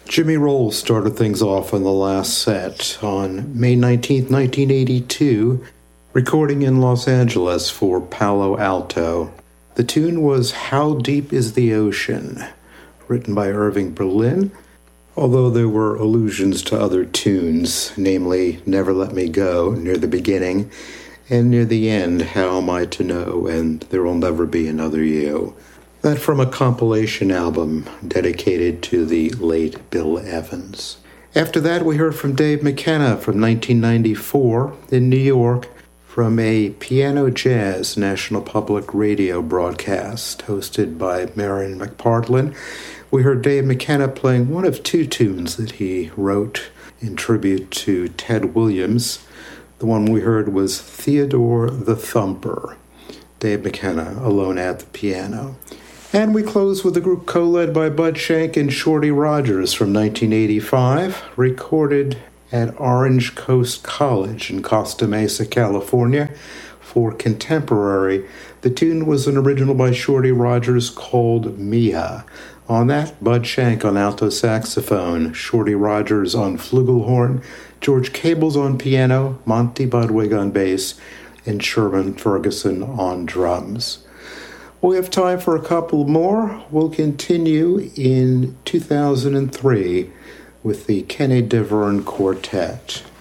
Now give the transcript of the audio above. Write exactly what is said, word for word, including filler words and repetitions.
Jimmy Rolls started things off on the last set on May nineteenth, nineteen eighty-two, recording in Los Angeles for Palo Alto. The tune was How Deep is the Ocean, written by Irving Berlin, although there were allusions to other tunes, namely Never Let Me Go near the beginning, and near the end, How Am I to Know, and There Will Never Be Another You. That from a compilation album dedicated to the late Bill Evans. After that, we heard from Dave McKenna from nineteen ninety-four in New York from a Piano Jazz National Public Radio broadcast hosted by Marion McPartlin. We heard Dave McKenna playing one of two tunes that he wrote in tribute to Ted Williams. The one we heard was Theodore the Thumper. Dave McKenna alone at the piano. And we close with a group co-led by Bud Shank and Shorty Rogers from nineteen eighty-five, recorded at Orange Coast College in Costa Mesa, California, for Contemporary. The tune was an original by Shorty Rogers called Mia. On that, Bud Shank on alto saxophone, Shorty Rogers on flugelhorn, George Cables on piano, Monty Budwig on bass, and Sherman Ferguson on drums. We have time for a couple more. We'll continue in two thousand three with the Kenny Deverne Quartet.